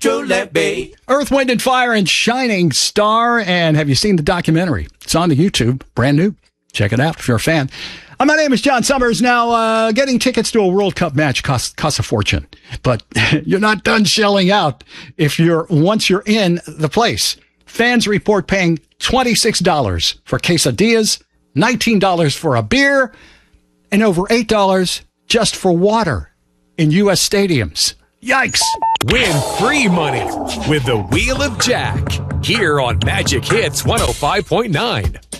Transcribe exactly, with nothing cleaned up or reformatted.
Jollibee. Earth, Wind and Fire and Shining Star. And have you seen the documentary? It's on the YouTube, brand new. Check it out if you're a fan. Uh, my name is John Summers. Now, uh, getting tickets to a World Cup match costs, costs a fortune, but you're not done shelling out if you're once you're in the place. Fans report paying twenty-six dollars for quesadillas, nineteen dollars for a beer, and over eight dollars just for water in U S stadiums. Yikes. Win free money with the Wheel of Jack here on Magic Hits one oh five point nine.